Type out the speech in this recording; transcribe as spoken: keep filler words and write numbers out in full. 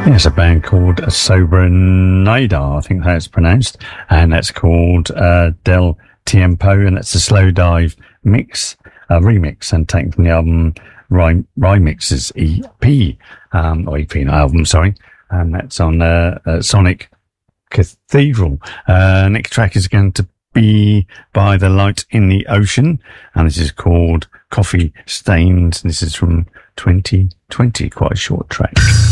It's a band called Sobranada, I think that's pronounced, and that's called uh, Del Tiempo, and it's a slow dive mix, a remix, and taken from the album Rhy- Rhymix's E P, um, or E P, no, album, sorry, and that's on uh, uh, Sonic Cathedral. Uh, next track is going to be By the Light in the Ocean, and this is called Coffee Stains. This is from twenty twenty, quite a short track.